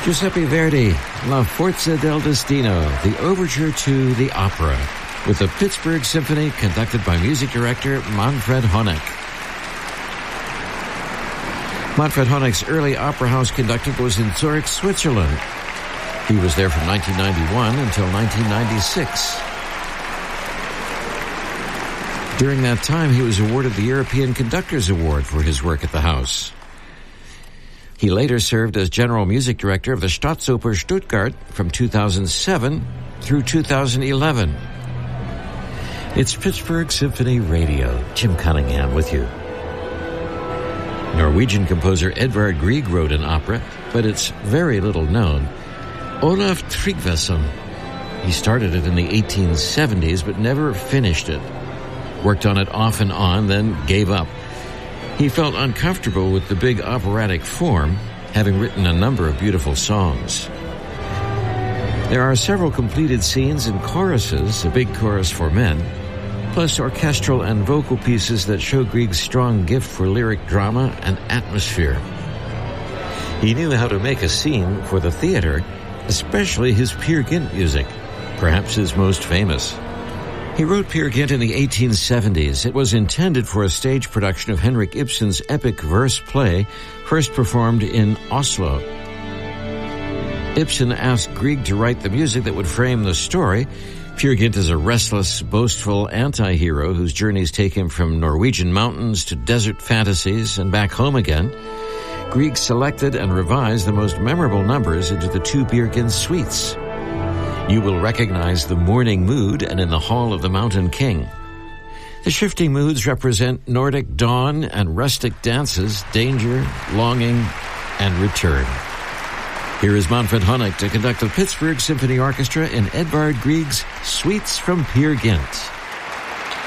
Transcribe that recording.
Giuseppe Verdi, La Forza del Destino, the overture to the opera, with the Pittsburgh Symphony conducted by music director Manfred Honeck. Manfred Honeck's early opera house conducting was in Zurich, Switzerland. He was there from 1991 until 1996. During that time, he was awarded the European Conductors Award for his work at the house. He later served as general music director of the Staatsoper Stuttgart from 2007 through 2011. It's Pittsburgh Symphony Radio. Jim Cunningham with you. Norwegian composer Edvard Grieg wrote an opera, but it's very little known. Olaf Tryggvason. He started it in the 1870s, but never finished it. Worked on it off and on, then gave up. He felt uncomfortable with the big operatic form, having written a number of beautiful songs. There are several completed scenes and choruses, a big chorus for men, plus orchestral and vocal pieces that show Grieg's strong gift for lyric drama and atmosphere. He knew how to make a scene for the theater, especially his Peer Gynt music, perhaps his most famous. He wrote Peer Gynt in the 1870s. It was intended for a stage production of Henrik Ibsen's epic verse play, first performed in Oslo. Ibsen asked Grieg to write the music that would frame the story. Peer Gynt is a restless, boastful anti-hero whose journeys take him from Norwegian mountains to desert fantasies and back home again. Grieg selected and revised the most memorable numbers into the two Peer Gynt suites. You will recognize the morning mood and in the Hall of the Mountain King. The shifting moods represent Nordic dawn and rustic dances, danger, longing, and return. Here is Manfred Honeck to conduct the Pittsburgh Symphony Orchestra in Edvard Grieg's Suites from Peer Gynt.